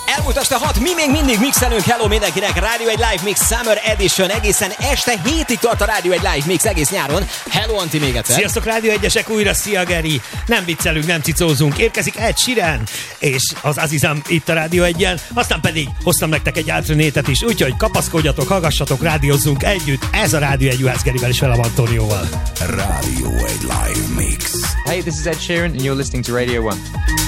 Elmúlt este 6, mi még mindig mixelünk. Hello mindenkinek, Rádió egy Live Mix Summer Edition. Egészen este 7-ig tart a Rádió egy Live Mix egész nyáron. Hello Anti még egyszer. Sziasztok Rádió egyesek, újra szia Geri. Nem viccelünk, nem cicózunk. Érkezik Ed Sheeran és az Azizam itt a Rádió egyen. Aztán pedig hoztam nektek egy alternétet is, úgyhogy kapaszkodjatok, hallgassatok, rádiózzunk együtt. Ez a Rádió egy Juhász Gerivel és velem Antónióval. Rádió egy Live Mix. Hey, this is Ed Sheeran and you're listening to Radio 1.